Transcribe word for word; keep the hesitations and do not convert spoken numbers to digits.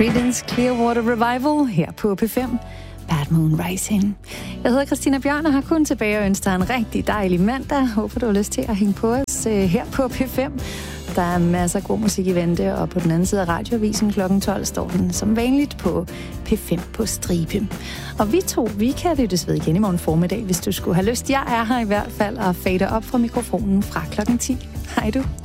Creedence Clearwater Revival her på P fem. Bad Moon Rising. Jeg hedder Christina Bjørn og har kun tilbage og ønsker dig en rigtig dejlig mandag. Håber, du har lyst til at hænge på os her på P fem. Der er masser af god musik i vente, og på den anden side af radioavisen klokken tolv står den som vanligt på P fem på stribe. Og vi to, vi kan lyttes ved igen i morgen formiddag, hvis du skulle have lyst. Jeg er her i hvert fald og fader op fra mikrofonen fra klokken ti. Hej du.